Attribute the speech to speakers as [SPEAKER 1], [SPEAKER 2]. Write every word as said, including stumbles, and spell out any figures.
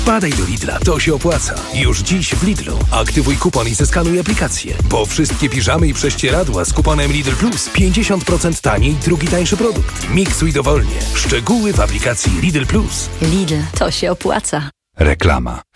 [SPEAKER 1] Wpadaj do Lidla, to się opłaca. Już dziś w Lidlu. Aktywuj kupon i zeskanuj aplikację. Bo wszystkie piżamy i prześcieradła z kuponem Lidl Plus pięćdziesiąt procent taniej, drugi tańszy produkt. Miksuj dowolnie. Szczegóły w aplikacji Lidl Plus.
[SPEAKER 2] Lidl, to się opłaca.
[SPEAKER 3] Reklama.